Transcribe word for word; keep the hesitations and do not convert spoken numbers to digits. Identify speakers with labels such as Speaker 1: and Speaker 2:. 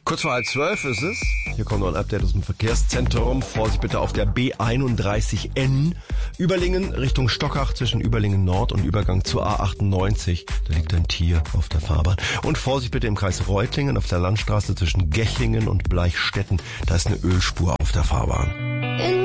Speaker 1: Kurz vor halb zwölf ist es. Hier kommt noch ein Update aus dem Verkehrszentrum. Vorsicht bitte auf der B einunddreißig N. Überlingen Richtung Stockach zwischen Überlingen Nord und Übergang zur A achtundneunzig. Da liegt ein Tier auf der Fahrbahn. Und Vorsicht bitte im Kreis Reutlingen auf der Landstraße zwischen Gechlingen und Bleichstätten. Da ist eine Ölspur auf der Fahrbahn.